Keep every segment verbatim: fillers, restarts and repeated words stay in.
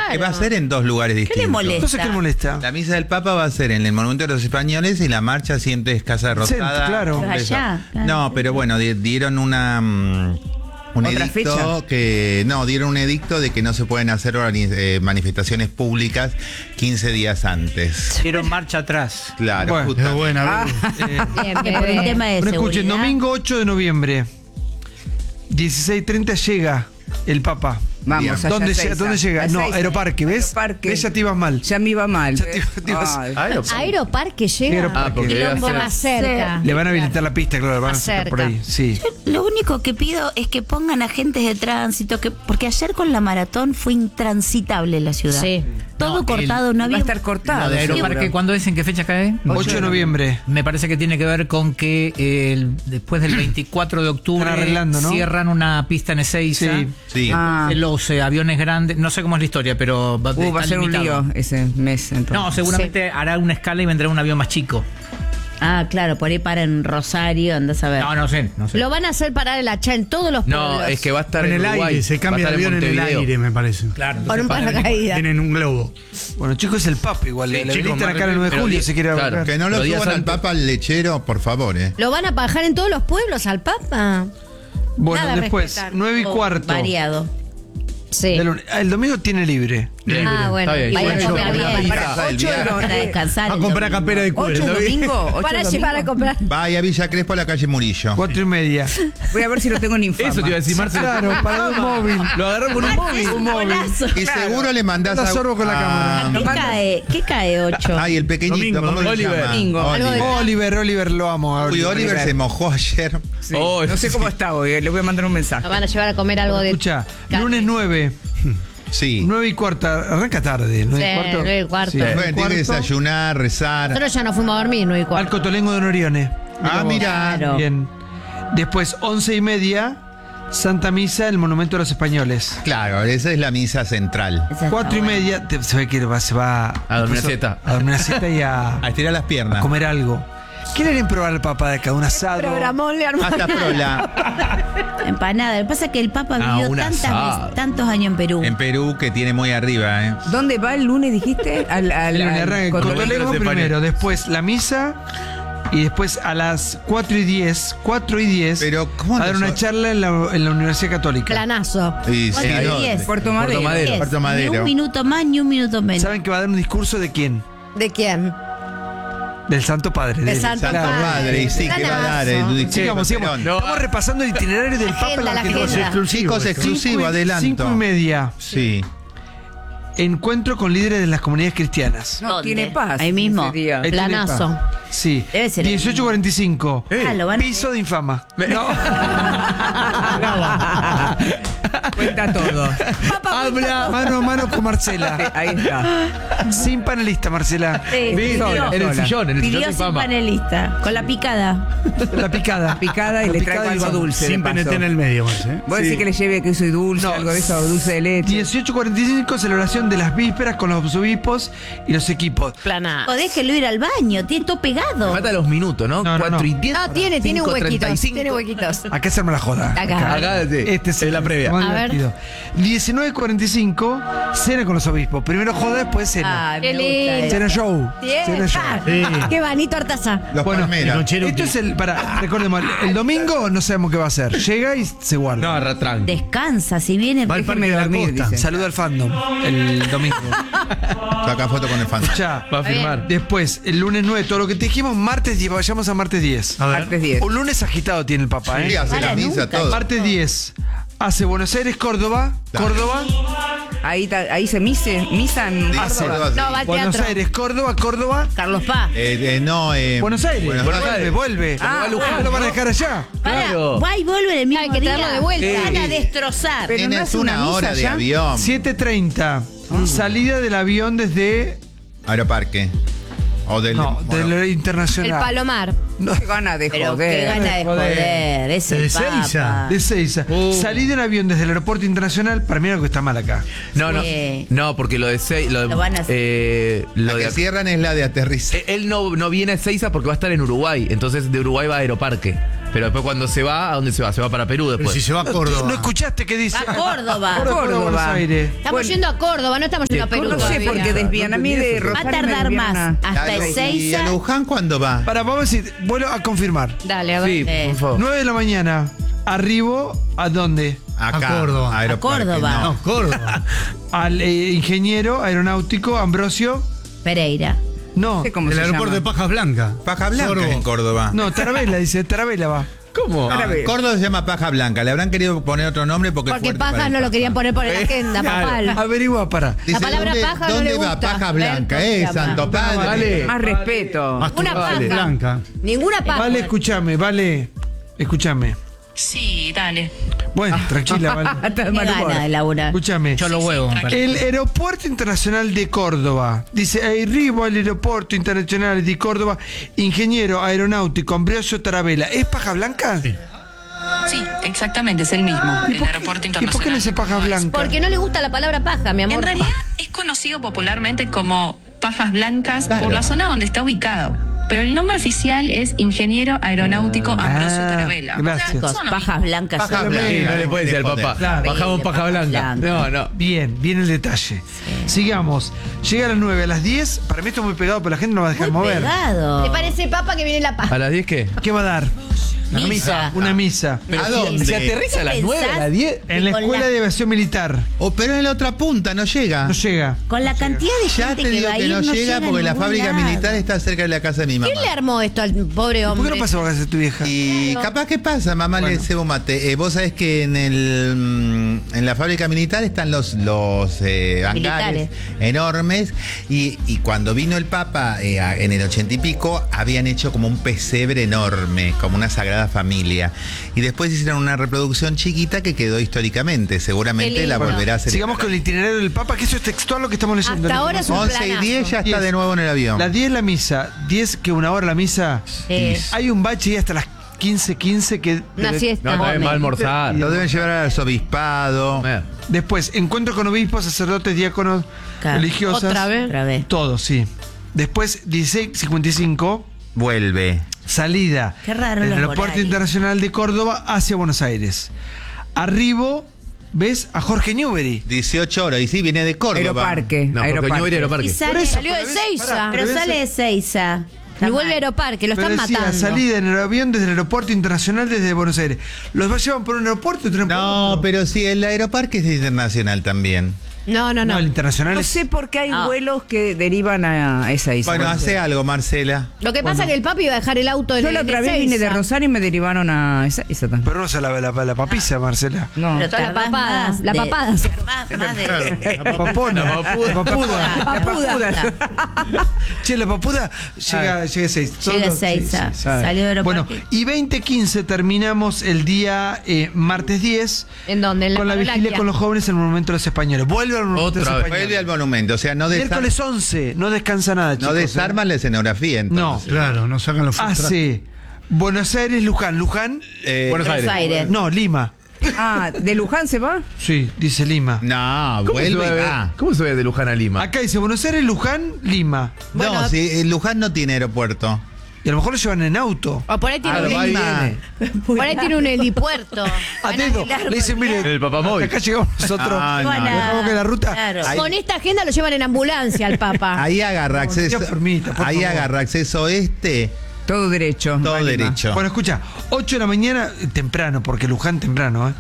Claro. Que va a ser en dos lugares distintos. ¿Qué le molesta? Entonces, ¿qué le molesta? La misa del Papa va a ser en el Monumento de los Españoles y la marcha siempre es Casa Rosada. Sí, claro. Pero allá, claro. No, pero bueno, di- dieron una... mm, un ¿Otra edicto fecha? que no dieron un edicto de que no se pueden hacer organi- eh, manifestaciones públicas quince días antes. Dieron marcha atrás. Claro, Bueno, justo. Es buena. Ah, Eh, Bien, que por un tema de bueno, seguridad. escuchen, domingo ocho de noviembre, dieciséis treinta llega el Papa. vamos, allá ¿Dónde, Ezeiza. llega- ¿Dónde llega? A No, Ezeiza. Aeroparque, ¿ves? Aeroparque. ¿Ves? Ya te ibas mal. Ya me iba mal. Ya te- te ibas- Ay. Aeroparque llega. Aeroparque. Ah, porque debe Quilombo hacer- más cerca. Le van a habilitar la pista, claro, van a Más sacar por cerca. ahí. Sí. Lo único que pido es que pongan agentes de tránsito, que porque ayer con la maratón fue intransitable la ciudad. Sí. Todo No, cortado, no Va a había. estar cortado. Lo de Aeroparque, seguro. ¿cuándo es? ¿En qué fecha cae? ocho de noviembre. Me parece que tiene que ver con que eh, el- después del veinticuatro de octubre Están arreglando, ¿no? cierran una pista en Ezeiza. Sí. Sí. Ah. Eh, Los eh, aviones grandes, no sé cómo es la historia, pero va, Uh, va a está ser un limitado. lío ese mes entonces. No, seguramente hará una escala y vendrá un avión más chico. Ah, claro, por ahí para en Rosario, andás a ver. No, no sé, no sé. Lo van a hacer parar el hacha en todos los pueblos. No, es que va a estar En en, el Uruguay, aire, se va a cambia el estar avión en el Montevideo. aire, me parece. Claro, Con entonces un para- paracaídas. Tienen un globo. Bueno, chicos, es el Papa igual. Sí, le chico, habilitan acá el nueve de pero julio di- si quiere claro. buscar. Que no lo Los días suban al antes. Papa al lechero, por favor, ¿eh? ¿Lo van a bajar en todos los pueblos al Papa? Bueno, Nada, después, respetar. nueve y Oh, cuarto. Variado. Sí. de lunes. Ah, el domingo tiene libre. Ah, bueno. Está bien. Vaya a Bueno, comer yo- bien. la Para pizza del ocho de viernes. no- Para descansar. A el comprar domingo. campera de cuero. ¿Ocho ¿lo vi? domingo? ¿Ocho Para llevar a domingo? comprar. Vaya a Villa Crespo a la calle Murillo. Cuatro y media. Voy a ver si lo tengo en infama. Eso te iba a decir, Marcelo. Claro, para un móvil. Lo agarró con un móvil. Un móvil. Y seguro le mandás Anda sorbo con la a- ¿Qué cae? ¿Qué cae ocho? Ay, el pequeñito, Domingo, ¿cómo se Oliver. llama? Domingo. Algo de- Oliver, Oliver, lo amo. Uy, Oliver se mojó ayer. Sí. Oh, no sé sí. cómo está hoy, eh, le voy a mandar un mensaje. Lo van a llevar a comer algo de. Escucha, carne. lunes nueve, Sí. nueve y cuarta, arranca tarde. nueve Sí, y cuarto. nueve y cuarto. Sí, Bueno, nueve y tiene que cuarto, desayunar, rezar. Nosotros ya no fuimos a dormir, no y Al cuarto. Cotolengo de Norione. Ah, mira. Claro. Bien. Después, once y media, Santa Misa, el Monumento a los Españoles. Claro, esa es la misa central. Esa está Cuatro y buena. media, te- se ve que va, se va A dormir después una siesta. A dormir una siesta y a, A estirar las a piernas. comer algo. ¿Quieren probar al Papa de acá? Un asado. Programón le armamos. Hasta prola. Empanada. Lo que pasa es que el Papa Ah, vivió un tantas asado. veces- tantos años en Perú. En Perú, que tiene muy arriba, ¿eh? ¿Dónde va el lunes, dijiste? Al, al, El lunes al arranca el Cotolengo. Cotolengo Cotolengo primero, después la misa y después a las cuatro y diez, cuatro y diez, Pero, ¿cómo va a dar no una so- charla en la, en la Universidad Católica. Planazo. Y Cuatro sí, y no, diez. Puerto Madero. Madero. Diez. Puerto Madero. Ni un minuto más, ni un minuto menos. ¿Saben que va a dar un discurso de quién? ¿De quién? Del Santo Padre. De él. Santo Santo Padre. Padre, y sí, que va a dar. eh, Planazo. Sigamos, sigamos. Perón. Estamos repasando el itinerario del Papa. Agenda, la la que- agenda. Chicos, exclusivo, adelanto. Cinco y media. Sí. Encuentro con líderes de las comunidades cristianas. No, ¿Dónde? tiene paz. Ahí mismo. ese día. Ahí tiene Planazo. paz. Sí. Debe ser ahí dieciocho cuarenta y cinco. Ah, lo van a- Piso de infama. No. Cuenta todo. Habla mano a mano con Marcela. Ahí está. Sin panelista, Marcela. Sí, Sí, pidió, En el sillón, en el pidió sillón sin sin fama. panelista, con la picada. La picada. Picada y La le picada traigo y algo vamos. dulce. Sin de paso. P N T en el medio, más, ¿eh? ¿Vos Sí. decís que le lleve queso y dulce, No, algo de eso, dulce de leche? dieciocho cuarenta y cinco, celebración de las vísperas con los obispos y los equipos. Planazo. O déjelo ir al baño, tiene todo pegado. Falta los minutos, ¿no? No, no, Cuatro no. y diez. No, tiene, tiene un cinco, huequito. treinta y cinco. Tiene huequitos. Acá se arma la joda. Acá. Acá, sí. Este es, es la previa. más A ver. divertido. diecinueve cuarenta y cinco, cena con los obispos. Primero joda, después cena. Ay, Qué me gusta lindo. eso. Cena show. Bien. Cena show. Ah, Sí. Qué vanito Artaza. Los Bueno, palmeras. y con Cherokee. Esto es el. Para, recordemos, el domingo no sabemos qué va a hacer. Llega y se guarda. No, Ratrán. Descansa, si viene. Va al Déjeme Parque de la dormir, Costa. dice. Saluda al fandom el domingo. Saca foto con el fan. Ya. Va a firmar. Después, el lunes nueve, todo lo que te dijimos, martes diez, vayamos a martes diez. A ver. Martes diez. Un lunes agitado tiene el Papa, Sí, ¿eh? hace la Para misa, nunca. todo. Martes diez. Hace Buenos Aires, Córdoba. Dale. Córdoba. Ahí, ta- ahí se mise, misa en Sí, Hace. Córdoba, sí. No, va al Buenos teatro. Aires, Córdoba, Córdoba. Carlos Paz. Eh, eh, no, eh, Buenos Aires. Buenos vuelve, Aires. vuelve. Ah, ¿No lo van a dejar allá? Para, Claro. va y vuelve en el mismo Hay que traerlo día. de vuelta. Van a destrozar. Pero no Tienes es una una misa hora de ya. avión. siete treinta. Salida del avión desde. Aeroparque. O del. No, bueno, del El internacional. Palomar. Qué gana de Pero qué joder. gana de joder. Es De el Ezeiza. Papa. De Seiza. Salida en avión desde el aeropuerto internacional. Para mí algo que está mal acá. No, no. Sí. No, porque lo de seis. Lo, de- Lo van a hacer. eh, La lo que de cierran es la de aterrizaje. Eh, Él no, no viene a Ezeiza porque va a estar en Uruguay. Entonces de Uruguay va a Aeroparque. Pero después cuando se va, ¿a dónde se va? Se va para Perú Pero después. si se va a ¿No Córdoba. escuchaste qué dice? Va a Córdoba. Córdoba, Córdoba. Buenos Aires. Estamos Bueno. yendo a Córdoba, no estamos yendo a Perú. No sé, todavía. porque desvían a mí de Va a Rosario. me tardar desvían más. a- Hasta ¿Y a Ezeiza. Luján cuándo va? Para, vamos a decir, vuelvo a confirmar. Dale, a ver. Sí, Eh. por favor. nueve de la mañana, arribo, ¿a dónde? Acá. A Córdoba. Aeroparque, Córdoba. no. No, Córdoba. Al eh, ingeniero aeronáutico Ambrosio. Pereira. No, No sé cómo El se aeropuerto de llama. Pajas Blancas. Paja Blanca Sorbo. en Córdoba. no, Tarabela, dice, Tarabela va. ¿Cómo? No, Ahora ve. Córdoba se llama Paja Blanca. Le habrán querido poner otro nombre porque, es Porque fuerte para pajas el no lo paja. querían poner por la agenda, papal. Averigua, para. Dice, La palabra ¿dónde, paja no ¿dónde le va gusta. Paja Blanca? Berto se Eh, llama. Santo Padre. Vale. Más respeto. Más Una turbadas paja. Blanca. Ninguna paja. Vale, escúchame, vale. Escúchame. Sí, dale. Bueno, tranquila, vale. Hasta de Qué mal humor. gana de laburar. Escúchame. Yo los huevos. me parece. El Aeropuerto Internacional de Córdoba. Dice, arribo al Aeropuerto Internacional de Córdoba, ingeniero aeronáutico Ambrosio Tarabela. ¿Es Paja Blanca? Sí, exactamente, es el mismo. El aeropuerto ¿Y internacional. por qué no dice Paja Blanca? Porque no le gusta la palabra paja, mi amor. En realidad es conocido popularmente como Pajas Blancas por la zona donde está ubicado. Pero el nombre oficial es Ingeniero Aeronáutico Ambrosio Ah, Tarabela. gracias. O sea, son lo Pajas mismo. blancas. Paja son- blanca. Sí, no le puede decir al papá. Claro. Bajamos paja Paja blanca. blanca. No, no. Bien, bien el detalle. Sigamos. Llega a las nueve, a las diez. Para mí esto es muy pegado, pero la gente no va a dejar Muy mover. pegado. ¿Te parece, papa, que viene la paja? ¿A las diez qué? ¿Qué va a dar? Una misa. Una misa. Pero ¿A si- dónde? ¿Se aterriza a las nueve, a las diez? En la Con Escuela la- de Aviación Militar. Oh, pero en la otra punta no llega. No llega. Con la cantidad de Ya gente te que digo va a que ir, no, llega a porque la ningún fábrica lado. militar está cerca de la casa de mi mamá. ¿Quién le armó esto al pobre ¿Por hombre? qué no pasa por casa de tu vieja? Y capaz que pasa, mamá le cebo mate. Eh, vos sabés que en el mm, en la fábrica militar están los los eh, hangares Militares. enormes y, y cuando vino el Papa eh, a- en el ochenta y pico habían hecho como un pesebre enorme, como una sagrada familia. Y después hicieron una reproducción chiquita que quedó históricamente. Seguramente Qué la lindo. volverá a hacer. Sigamos con el itinerario del Papa, que eso es textual lo que estamos leyendo. Hasta la ahora es un información. once y planazo. diez ya está Diez. de nuevo en el avión. Las diez la misa, diez que una hora la misa. Sí. Hay un bache y hasta las quince quince que... Una debe- siesta. No, también va a almorzar. Lo deben llevar al arzobispado. Eh. Después, encuentro con obispos, sacerdotes, diáconos, Claro. religiosas. ¿Otra vez? Otra vez. Todo, sí. Después, dieciséis cincuenta y cinco, Vuelve. salida Qué raro del los Aeropuerto horarios. Internacional de Córdoba hacia Buenos Aires. Arribo, ves a Jorge Newbery. dieciocho horas. Y sí, viene de Córdoba. Aeroparque. No, porque Aeroparque. no ir a Y Aeroparque. sale, eso, Salió de pero ves- Seiza. pará, pero ves- sale de Seiza. Y vuelve a Aeroparque, lo Pero están decía, matando. salida en el avión desde el Aeropuerto Internacional desde Buenos Aires. ¿Los llevan por un aeropuerto y otro por No, otro? pero sí, el Aeroparque es internacional también. No, no, No, no. el internacional No es... sé por qué hay Ah. vuelos que derivan a esa isla. Bueno, hace algo, Marcela. Lo que pasa es que el papi iba a dejar el auto en Yo el la otra de vez vine de Seiza. Rosario y me derivaron a esa esa también. Pero no se la, la, la papiza, Marcela. No. Pero Son las tardás papadas, más las de- papadas. Más, más de... La papona. La papuda. Papuda. Che, la papuda llega, llega a seis. Llega a Seiza. Salió de Bueno, Aeroparque. y veinte quince terminamos el día eh, martes diez ¿En dónde? En la con la vigilia Parolaquia. con los jóvenes en el Monumento de los Españoles. Vuelve al Monumento de los Otra vez. Españoles. Vuelve al monumento, o sea, no, desar- Miércoles once, no descansa nada, no chicos. desarman la escenografía No. entonces. Claro, no sacan los frustrados. Hace Buenos Aires, Luján. Luján, Eh, Buenos Buenos Aires. Aires. no, Lima. Ah, ¿de Luján se va? Sí, dice Lima. No, ¿Cómo se, vuelve va a y ver- va. ¿Cómo se ve de Luján a Lima? Acá dice Buenos Aires, Luján, Lima. Bueno, no, si eh, Luján no tiene aeropuerto. Y a lo mejor lo llevan en auto. O por ahí tiene Ah, un va y Lima. viene. Por ahí tiene un helipuerto. A dedo. Le dicen, mire, El papamóvil. acá llegamos nosotros. Ah, no, Bueno, no. Dejamos que la ruta- Claro. Ahí- Con esta agenda lo llevan en ambulancia al papa. Ahí agarra No, acceso. Dios permita, por ahí favor. agarra acceso este, Todo derecho. todo va a Lima. derecho. Bueno, escucha, ocho de la mañana, eh, temprano, porque Luján temprano, ¿eh?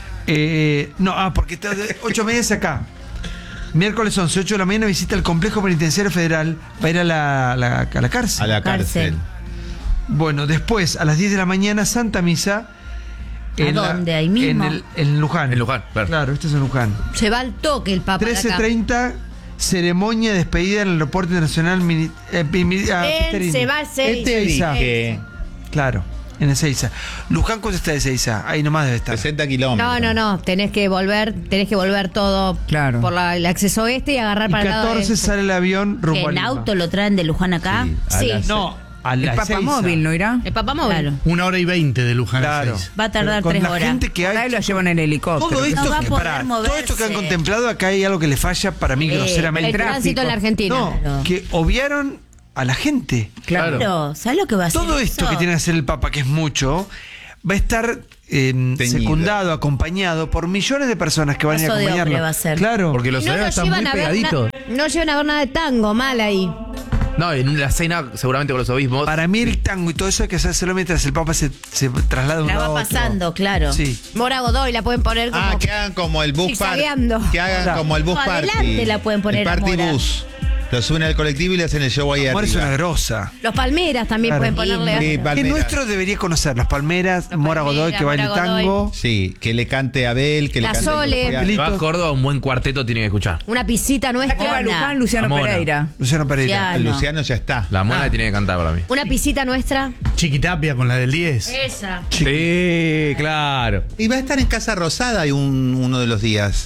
Eh, no, ah, porque está de ocho y media es acá. Miércoles once, ocho de la mañana visita el complejo penitenciario federal para ir a la, la- a la cárcel. a la Cárcel. cárcel. Bueno, después, a las diez de la mañana, Santa Misa. ¿A dónde? ¿Ahí mismo? En, el- en Luján. En Luján, claro. Claro, este es en Luján. Se va al toque el papa. de acá. trece treinta, ceremonia de despedida en el aeropuerto internacional. Mini, eh, mini- ah, Él Pisterini. se va a Seiza. Te Ezeiza. dije, Claro, en Ezeiza. Luján, ¿cuánto está de Ezeiza? Ahí nomás debe estar. sesenta kilómetros. No, no, no. Tenés que volver, tenés que volver todo Claro. por la- el acceso este y agarrar Y para el lado catorce este. sale el avión ¿Que rumbo a en Lima. auto lo traen de Luján acá? Sí, a Sí. las- No, a El la papamóvil, ¿no irá? El papamóvil. Claro. Una hora y veinte de Luján a Claro. Ezeiza. Va a tardar Pero con tres la horas. gente que Ahí hay. lo llevan en helicóptero. Todo esto, No va a que, poder pará, moverse. todo esto que han contemplado, acá hay algo que le falla para mí Eh, groseramente. El tránsito en la Argentina. No, Claro. que obviaron a la gente. Claro. Claro, ¿sabes lo que va a hacer Todo esto eso? que tiene que hacer el Papa, que es mucho, va a estar eh, Teñido. secundado, acompañado por millones de personas que van a ir a Paso de acompañarlo. hombre va a ser. Claro. Porque los Y no horarios nos están muy llevan a ver pegaditos. na- no llevan a ver nada de tango, mal ahí. No, en una cena seguramente con los obispos. Para mí el tango y todo eso hay que hacerlo mientras el Papa se, se traslada de un La lado a va otro. pasando, claro. Sí. Mora Godoy la pueden poner como. Ah, que hagan como el bus party. zigzagueando. Que hagan Claro. como el bus No, party. adelante la pueden poner el a party Mora. bus. Lo suben al colectivo y le hacen el show ahí Amor es una arriba. grosa. Los Palmeras también Claro. pueden ponerle. Sí, a- Que Palmeras. nuestro debería conocer. Las Palmeras, Las Mora Palmeras, Godoy, que baile Mora Godoy. tango. Sí, que le cante a Abel, que La le cante Sole. Lucía. Si va a Córdoba, un buen cuarteto tiene que escuchar. Una pisita Ya que va nuestra. Luján, Luciano Amona. Pereira. Luciano Pereira. Ya. Ah, Luciano ya está. La mona tiene que cantar para mí. Una pisita nuestra. Chiquitapia con la del diez. Esa. Sí, claro. Y va a estar en Casa Rosada y un, uno de los días.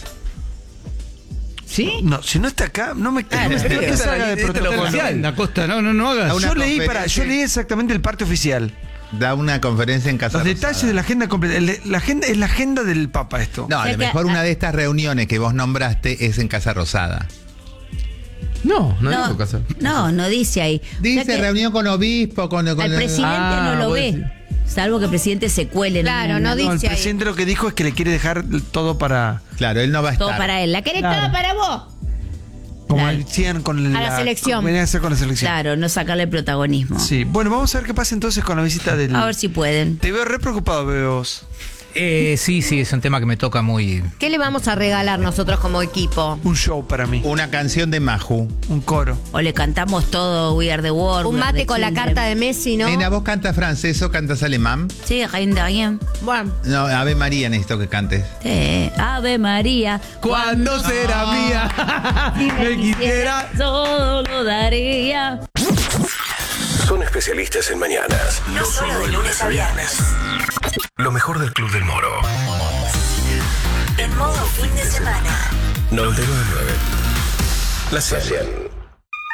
¿Sí? No, si no está acá, no me Ah, no no creo. que salga de Este lo protocolo. oficial. En la costa, no, no, no hagas. A una Yo leí, para, conferencia. yo leí exactamente el parte oficial. Da una conferencia en Casa Los Rosada. detalles de la agenda completa. El de- la agenda es la agenda del Papa esto. No, a O sea lo que- mejor una de estas reuniones que vos nombraste es en Casa Rosada. No, no, No, dijo casa. no, no dice ahí. O Dice sea que reunión con obispo, con, con al el- presidente Ah, no lo vos ve. decís. Salvo que el presidente se cuele. en Claro, una- no No, el dice ahí. presidente lo que dijo es que le quiere dejar todo para. Claro, él no va a estar. Todo para él. ¿La querés Claro. toda para vos? Como Claro. hacían con A la selección. Venía a hacer con la selección. Claro, no sacarle protagonismo. Sí. Bueno, vamos a ver qué pasa entonces con la visita del. A ver si pueden. Te veo re preocupado, veo vos. Eh, sí, sí, es un tema que me toca muy. ¿Qué le vamos a regalar nosotros como equipo? Un show para mí. Una canción de Maju. Un coro. O le cantamos todo We Are the World. Un We Are mate the con la Children. carta de Messi, ¿no? Nena, ¿vos cantas francés o cantas alemán? Sí, Reine de Rien. Bueno, No, Ave María necesito que cantes. Sí. Ave María. ¿Cuándo será mía? Si Me quisiera. Todo lo daría. Son especialistas en mañanas. No solo de lunes a viernes. Lo mejor del Club del Moro. En modo fin de semana. noventa y nueve punto nueve. La cien.